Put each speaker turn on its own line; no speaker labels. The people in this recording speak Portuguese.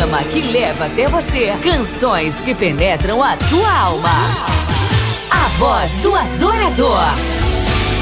programa que leva até você canções que penetram a tua alma. A voz do adorador.